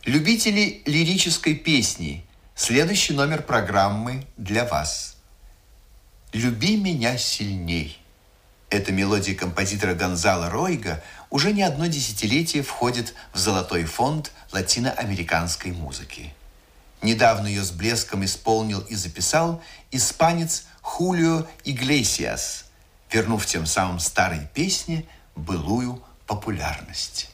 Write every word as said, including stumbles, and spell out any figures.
Любители лирической песни, следующий номер программы для вас. «Люби меня сильней». Эта мелодия композитора Гонзало Ройга уже не одно десятилетие входит в золотой фонд латиноамериканской музыки. Недавно ее с блеском исполнил и записал испанец Хулио Иглесиас, вернув тем самым старой песне былую популярность.